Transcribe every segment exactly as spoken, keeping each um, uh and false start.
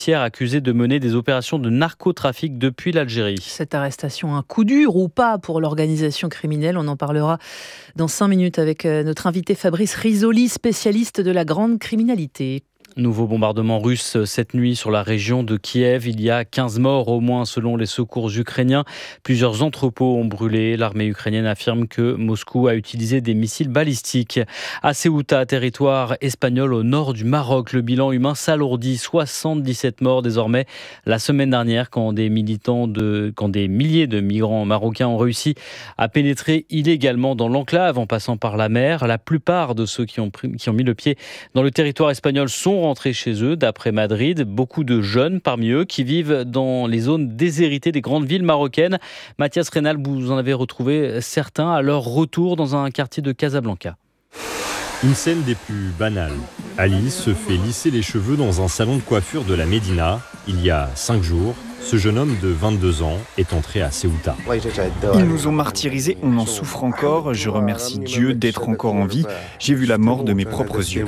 accusé de mener des opérations de narcotrafic depuis l'Algérie. Cette arrestation, un coup dur ou pas pour l'organisation criminelle? On en parlera dans cinq minutes avec notre invité Fabrice Risoli, spécialiste de la grande criminalité. Nouveau bombardement russe cette nuit sur la région de Kiev. Il y a quinze morts au moins selon les secours ukrainiens. Plusieurs entrepôts ont brûlé. L'armée ukrainienne affirme que Moscou a utilisé des missiles balistiques. À Ceuta, territoire espagnol au nord du Maroc, le bilan humain s'alourdit. soixante-dix-sept morts désormais. La semaine dernière, quand des militants de, quand des milliers de migrants marocains ont réussi à pénétrer illégalement dans l'enclave en passant par la mer. La plupart de ceux qui ont, pris, qui ont mis le pied dans le territoire espagnol sont rentrés chez eux, d'après Madrid. Beaucoup de jeunes parmi eux qui vivent dans les zones déshéritées des grandes villes marocaines. Mathias Reynal, vous en avez retrouvé certains à leur retour dans un quartier de Casablanca. Une scène des plus banales. Alice se fait lisser les cheveux dans un salon de coiffure de la Médina. Il y a cinq jours, ce jeune homme de vingt-deux ans est entré à Ceuta. Ils nous ont martyrisés, on en souffre encore. Je remercie Dieu d'être encore en vie. J'ai vu la mort de mes propres yeux.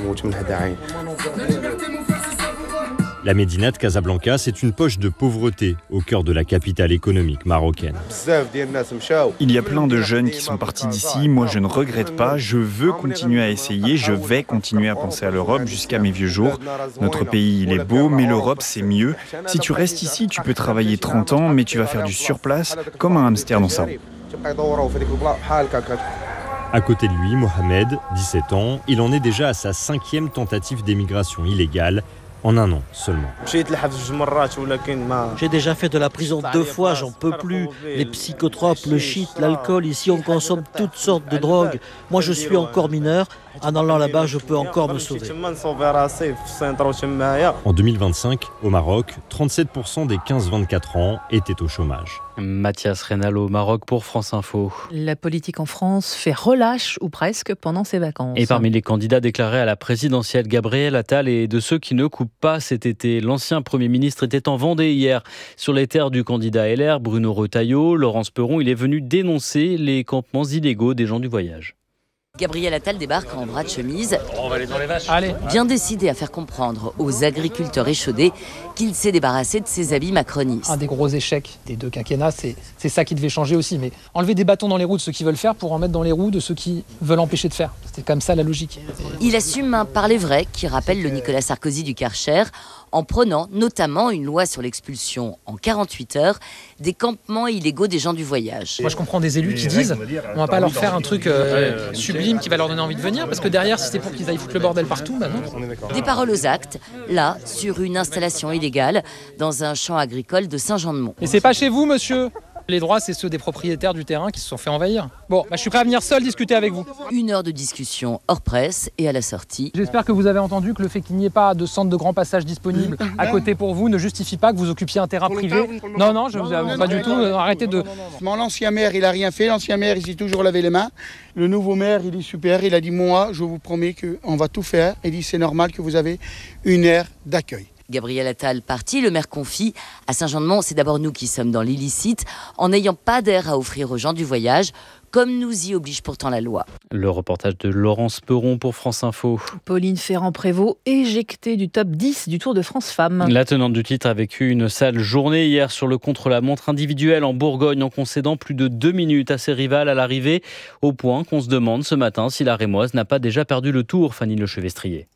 La Médina de Casablanca, c'est une poche de pauvreté au cœur de la capitale économique marocaine. Il y a plein de jeunes qui sont partis d'ici. Moi, je ne regrette pas. Je veux continuer à essayer. Je vais continuer à penser à l'Europe jusqu'à mes vieux jours. Notre pays, il est beau, mais l'Europe, c'est mieux. Si tu restes ici, tu peux travailler trente ans, mais tu vas faire du surplace comme un hamster dans sa roue. À côté de lui, Mohamed, dix-sept ans, il en est déjà à sa cinquième tentative d'émigration illégale. En un an seulement. J'ai déjà fait de la prison deux fois, j'en peux plus. Les psychotropes, le shit, l'alcool, ici on consomme toutes sortes de drogues. Moi je suis encore mineur, en allant là-bas je peux encore me sauver. En deux mille vingt-cinq, au Maroc, trente-sept pour cent des quinze vingt-quatre ans étaient au chômage. Mathias Reynal au Maroc pour France Info. La politique en France fait relâche, ou presque, pendant ses vacances. Et parmi les candidats déclarés à la présidentielle, Gabriel Attal est de ceux qui ne coupent pas cet été. L'ancien Premier ministre était en Vendée hier, sur les terres du candidat L R, Bruno Retailleau. Laurence Perron, il est venu dénoncer les campements illégaux des gens du voyage. Gabriel Attal débarque en bras de chemise, on va aller dans les vaches. Allez. Bien décidé à faire comprendre aux agriculteurs échaudés qu'il s'est débarrassé de ses habits macronistes. Un des gros échecs des deux quinquennats, c'est, c'est ça qui devait changer aussi. Mais enlever des bâtons dans les roues de ceux qui veulent faire pour en mettre dans les roues de ceux qui veulent empêcher de faire. C'était comme ça la logique. Il assume un parler vrai qui rappelle le Nicolas Sarkozy du Karcher, en prenant notamment une loi sur l'expulsion en quarante-huit heures des campements illégaux des gens du voyage. Moi je comprends des élus qui disent on va pas leur faire un truc euh, sublime qui va leur donner envie de venir, parce que derrière si c'était pour qu'ils aillent foutre le bordel partout, bah non. Des paroles aux actes, là, sur une installation illégale dans un champ agricole de Saint-Jean-de-Mont. Mais c'est pas chez vous, monsieur. Les droits, c'est ceux des propriétaires du terrain qui se sont fait envahir. Bon, bah, je suis prêt à venir seul discuter avec vous. Une heure de discussion hors presse et à la sortie. J'espère que vous avez entendu que le fait qu'il n'y ait pas de centre de grand passage disponible à côté pour vous ne justifie pas que vous occupiez un terrain privé. Non, non, je vous avoue pas du tout. Arrêtez de... L'ancien maire, il a rien fait. L'ancien maire, il s'est toujours lavé les mains. Le nouveau maire, il est super. Il a dit, moi, je vous promets qu'on va tout faire. Il dit, c'est normal que vous avez une aire d'accueil. Gabriel Attal parti, le maire confie à Saint-Jean-de-Mont, c'est d'abord nous qui sommes dans l'illicite, en n'ayant pas d'air à offrir aux gens du voyage, comme nous y oblige pourtant la loi. Le reportage de Laurence Perron pour France Info. Pauline Ferrand-Prévot, éjectée du top dix du Tour de France Femmes. La tenante du titre a vécu une sale journée hier sur le contre-la-montre individuel en Bourgogne en concédant plus de deux minutes à ses rivales à l'arrivée, au point qu'on se demande ce matin si la Rémoise n'a pas déjà perdu le Tour, Fanny Lechevestrier.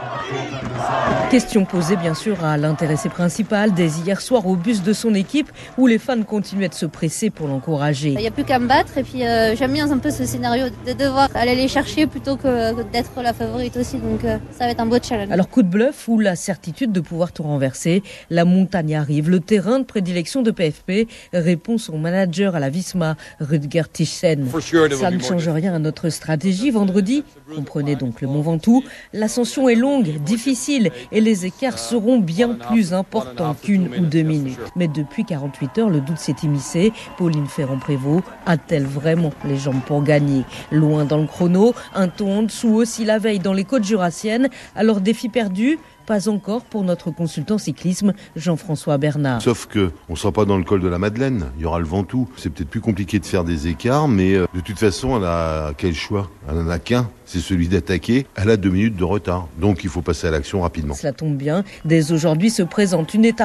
Question posée bien sûr à l'intéressé principal dès hier soir au bus de son équipe où les fans continuaient de se presser pour l'encourager. Il n'y a plus qu'à me battre et puis euh, j'aime bien un peu ce scénario de devoir aller les chercher plutôt que d'être la favorite aussi, donc euh, ça va être un beau challenge. Alors coup de bluff ou la certitude de pouvoir tout renverser, la montagne arrive, le terrain de prédilection de P F P, répond son manager à la Visma, Rutger Thyssen. Ça ne change rien à notre stratégie. Vendredi, comprenez donc le Mont Ventoux, l'ascension est longue, difficile et les écarts seront bien plus importants qu'une ou deux minutes. Mais depuis quarante-huit heures, le doute s'est immiscé. Pauline Ferrand-Prévot a-t-elle vraiment les jambes pour gagner? Loin dans le chrono, un ton en dessous aussi la veille dans les côtes jurassiennes. Alors défi perdu, Pas encore pour notre consultant cyclisme Jean-François Bernard. Sauf qu'on ne sera pas dans le col de la Madeleine, il y aura le Ventoux. C'est peut-être plus compliqué de faire des écarts, mais de toute façon, elle a quel choix ? Elle n'en a qu'un, c'est celui d'attaquer. Elle a deux minutes de retard, donc il faut passer à l'action rapidement. Cela tombe bien, dès aujourd'hui se présente une étape